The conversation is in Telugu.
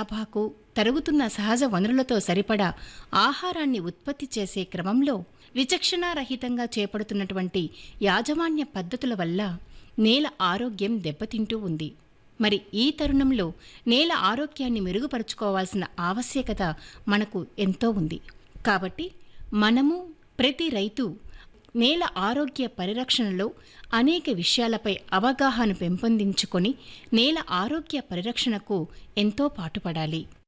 జనాభాకు తరుగుతున్న సహజ వనరులతో సరిపడా ఆహారాన్ని ఉత్పత్తి చేసే క్రమంలో విచక్షణారహితంగా చేపడుతున్నటువంటి యాజమాన్య పద్ధతుల వల్ల నేల ఆరోగ్యం దెబ్బతింటూ ఉంది. మరి ఈ తరుణంలో నేల ఆరోగ్యాన్ని మెరుగుపరుచుకోవాల్సిన ఆవశ్యకత మనకు ఎంతో ఉంది. కాబట్టి మనము, ప్రతి రైతు నేల ఆరోగ్య పరిరక్షణలో అనేక విషయాలపై అవగాహన పెంపొందించుకొని నేల ఆరోగ్య పరిరక్షణకు ఎంతో పాటుపడాలి.